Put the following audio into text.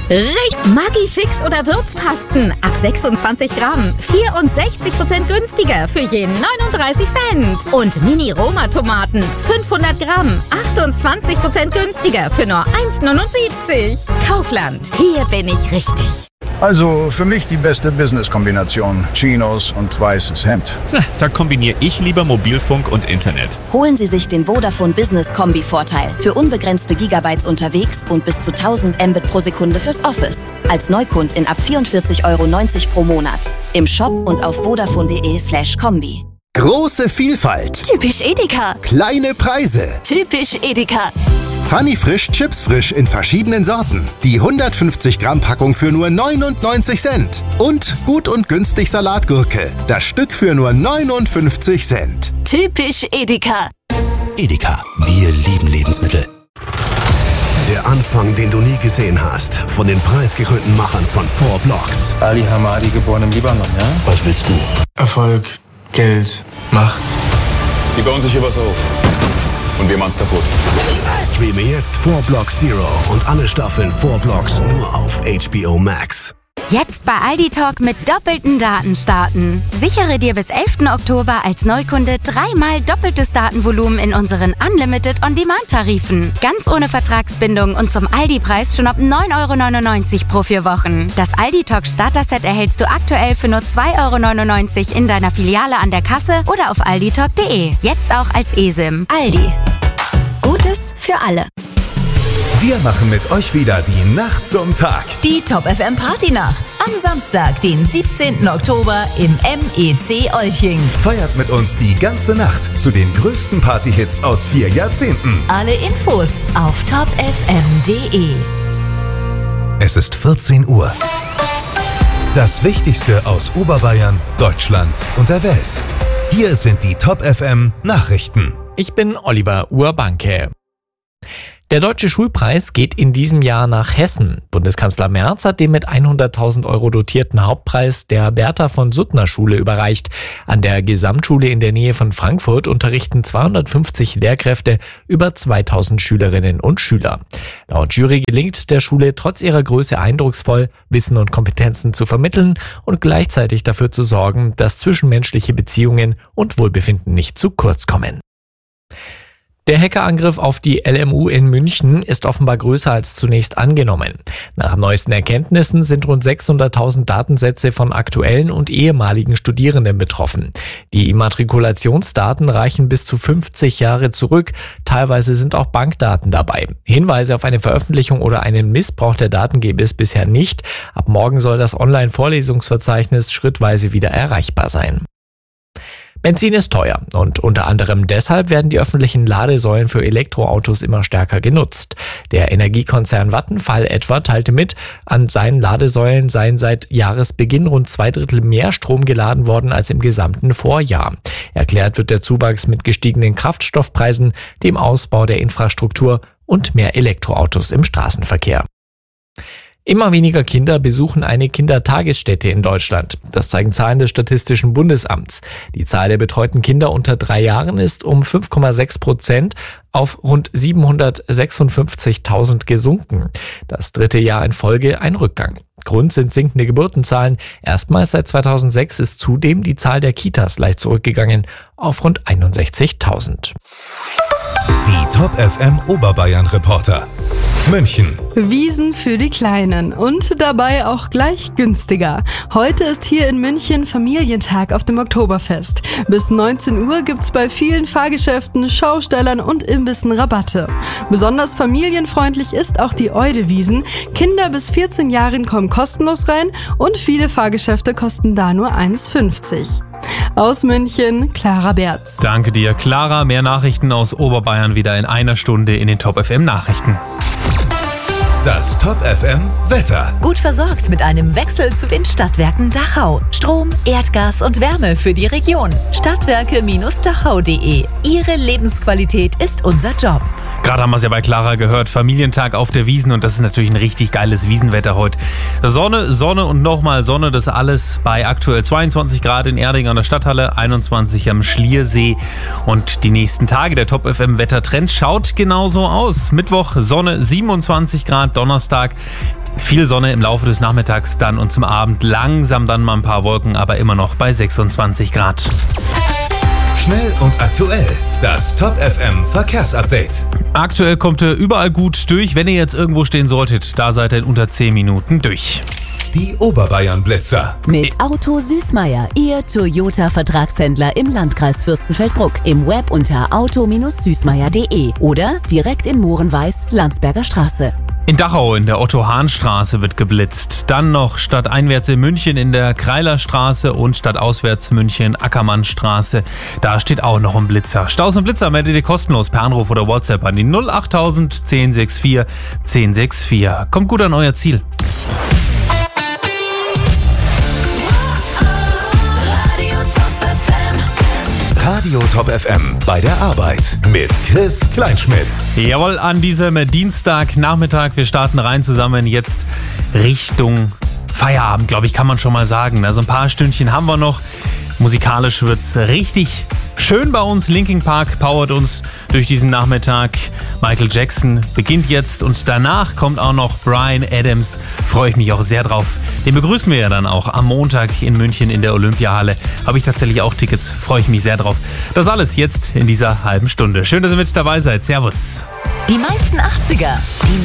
Maggi-Fix oder Würzpasten ab 26 Gramm. 64% günstiger für je 39 Cent. Und Mini-Roma-Tomaten 500 Gramm. 28% günstiger für nur 1,79. Kaufland, hier bin ich richtig. Also für mich die beste Business-Kombination. Chinos und weißes Hemd. Da kombiniere ich lieber Mobilfunk und Internet. Holen Sie sich den Vodafone Business Kombi-Vorteil. Für unbegrenzte Gigabytes unterwegs und bis zu 1000 Mbit pro Sekunde fürs Office. Als Neukundin ab 44,90 € pro Monat. Im Shop und auf vodafone.de/kombi. Große Vielfalt. Typisch Edeka. Kleine Preise. Typisch Edeka. Funny Frisch, Chips frisch in verschiedenen Sorten. Die 150 Gramm Packung für nur 99 Cent. Und gut und günstig Salatgurke. Das Stück für nur 59 Cent. Typisch Edeka. Edeka, wir lieben Lebensmittel. Der Anfang, den du nie gesehen hast. Von den preisgekrönten Machern von 4 Blocks. Ali Hamadi, geboren im Libanon, ja? Was willst du? Erfolg, Geld, Macht. Die bauen sich hier was auf. Und wir machen's kaputt. Streame jetzt 4 Blocks Zero und alle Staffeln 4 Blocks nur auf HBO Max. Jetzt bei Aldi Talk mit doppelten Daten starten. Sichere dir bis 11. Oktober als Neukunde 3-mal doppeltes Datenvolumen in unseren Unlimited On-Demand-Tarifen. Ganz ohne Vertragsbindung und zum Aldi-Preis schon ab 9,99 € pro 4 Wochen. Das Aldi Talk Starter-Set erhältst du aktuell für nur 2,99 € in deiner Filiale an der Kasse oder auf alditalk.de. Jetzt auch als eSIM. Aldi. Gutes für alle. Wir machen mit euch wieder die Nacht zum Tag. Die Top FM Partynacht. Am Samstag, den 17. Oktober im MEC Olching. Feiert mit uns die ganze Nacht zu den größten Partyhits aus 4 Jahrzehnten. Alle Infos auf topfm.de. Es ist 14 Uhr. Das Wichtigste aus Oberbayern, Deutschland und der Welt. Hier sind die Top FM Nachrichten. Ich bin Oliver Urbanke. Der Deutsche Schulpreis geht in diesem Jahr nach Hessen. Bundeskanzler Merz hat den mit 100.000 € dotierten Hauptpreis der Bertha-von-Suttner-Schule überreicht. An der Gesamtschule in der Nähe von Frankfurt unterrichten 250 Lehrkräfte über 2000 Schülerinnen und Schüler. Laut Jury gelingt der Schule trotz ihrer Größe eindrucksvoll, Wissen und Kompetenzen zu vermitteln und gleichzeitig dafür zu sorgen, dass zwischenmenschliche Beziehungen und Wohlbefinden nicht zu kurz kommen. Der Hackerangriff auf die LMU in München ist offenbar größer als zunächst angenommen. Nach neuesten Erkenntnissen sind rund 600.000 Datensätze von aktuellen und ehemaligen Studierenden betroffen. Die Immatrikulationsdaten reichen bis zu 50 Jahre zurück. Teilweise sind auch Bankdaten dabei. Hinweise auf eine Veröffentlichung oder einen Missbrauch der Daten gäbe es bisher nicht. Ab morgen soll das Online-Vorlesungsverzeichnis schrittweise wieder erreichbar sein. Benzin ist teuer und unter anderem deshalb werden die öffentlichen Ladesäulen für Elektroautos immer stärker genutzt. Der Energiekonzern Vattenfall etwa teilte mit, an seinen Ladesäulen seien seit Jahresbeginn rund 2/3 mehr Strom geladen worden als im gesamten Vorjahr. Erklärt wird der Zuwachs mit gestiegenen Kraftstoffpreisen, dem Ausbau der Infrastruktur und mehr Elektroautos im Straßenverkehr. Immer weniger Kinder besuchen eine Kindertagesstätte in Deutschland. Das zeigen Zahlen des Statistischen Bundesamts. Die Zahl der betreuten Kinder unter 3 Jahren ist um 5,6% auf rund 756.000 gesunken. Das 3. Jahr in Folge ein Rückgang. Grund sind sinkende Geburtenzahlen. Erstmals seit 2006 ist zudem die Zahl der Kitas leicht zurückgegangen auf rund 61.000. Die Top FM Oberbayern Reporter. München. Wiesen für die Kleinen und dabei auch gleich günstiger. Heute ist hier in München Familientag auf dem Oktoberfest. Bis 19 Uhr gibt's bei vielen Fahrgeschäften, Schaustellern und Imbissen Rabatte. Besonders familienfreundlich ist auch die Eude-Wiesen. Kinder bis 14 Jahren kommen kostenlos rein und viele Fahrgeschäfte kosten da nur 1,50. Aus München, Clara Berz. Danke dir, Clara. Mehr Nachrichten aus Oberbayern wieder in einer Stunde in den Top FM Nachrichten. Das Top FM Wetter. Gut versorgt mit einem Wechsel zu den Stadtwerken Dachau. Strom, Erdgas und Wärme für die Region. Stadtwerke-dachau.de. Ihre Lebensqualität ist unser Job. Gerade haben wir es ja bei Clara gehört, Familientag auf der Wiesn und das ist natürlich ein richtig geiles Wiesenwetter heute. Sonne, Sonne und nochmal Sonne, das alles bei aktuell 22 Grad in Erding an der Stadthalle, 21 am Schliersee und die nächsten Tage, der Top FM Wettertrend schaut genauso aus. Mittwoch Sonne, 27 Grad, Donnerstag Viel Sonne im Laufe des Nachmittags dann und zum Abend langsam dann mal ein paar Wolken, aber immer noch bei 26 Grad. Schnell und aktuell. Das Top FM Verkehrsupdate. Aktuell kommt ihr überall gut durch. Wenn ihr jetzt irgendwo stehen solltet, da seid ihr in unter 10 Minuten durch. Die Oberbayern-Blitzer. Mit Auto Süßmeier, Ihr Toyota-Vertragshändler im Landkreis Fürstenfeldbruck. Im Web unter auto-süßmeier.de oder direkt in Mohrenweiß, Landsberger Straße. In Dachau in der Otto-Hahn-Straße wird geblitzt. Dann noch stadteinwärts in München in der Kreilerstraße und stadtauswärts München Ackermannstraße. Da steht auch noch ein Blitzer. Staus und Blitzer meldet ihr kostenlos per Anruf oder WhatsApp an die 08000 1064 1064. Kommt gut an euer Ziel. Radio Top FM bei der Arbeit mit Chris Kleinschmidt. Jawohl, an diesem Dienstagnachmittag. Wir starten rein zusammen jetzt Richtung Feierabend, glaube ich, kann man schon mal sagen. Also ein paar Stündchen haben wir noch. Musikalisch wird's richtig schön bei uns. Linkin Park powert uns durch diesen Nachmittag. Michael Jackson beginnt jetzt und danach kommt auch noch Bryan Adams. Freue ich mich auch sehr drauf. Den begrüßen wir ja dann auch am Montag in München in der Olympiahalle. Habe ich tatsächlich auch Tickets. Freue ich mich sehr drauf. Das alles jetzt in dieser halben Stunde. Schön, dass ihr mit dabei seid. Servus. Die meisten 80er. Die